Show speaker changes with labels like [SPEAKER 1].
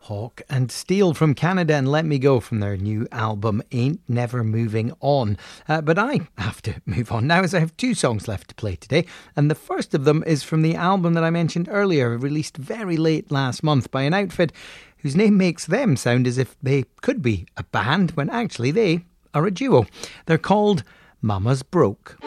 [SPEAKER 1] Hawk and Steel from Canada and Let Me Go from their new album Ain't Never Moving On. But I have to move on now as I have two songs left to play today, and the first of them is from the album that I mentioned earlier, released very late last month by an outfit whose name makes them sound as if they could be a band when actually they are a duo. They're called Mama's Broke.